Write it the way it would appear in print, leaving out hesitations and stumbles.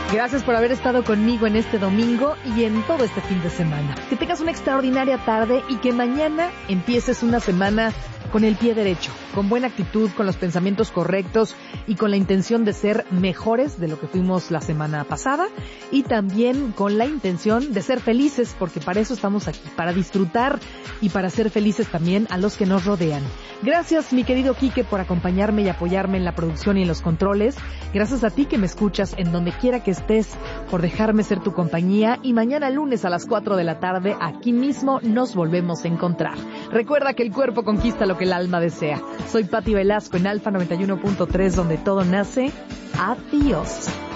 Gracias por haber estado conmigo en este domingo y en todo este fin de semana. Que tengas una extraordinaria tarde y que mañana empieces una semana con el pie derecho, con buena actitud, con los pensamientos correctos y con la intención de ser mejores de lo que fuimos la semana pasada y también con la intención de ser felices, porque para eso estamos aquí, para disfrutar y para ser felices también a los que nos rodean. Gracias, mi querido Quique, por acompañarme y apoyarme en la producción y en los controles. Gracias a ti que me escuchas en donde quiera que estés, por dejarme ser tu compañía, y mañana lunes a las 4 de la tarde aquí mismo nos volvemos a encontrar. Recuerda que el cuerpo conquista lo que el alma desea. Soy Pati Velasco en Alfa 91.3, donde todo nace. Adiós.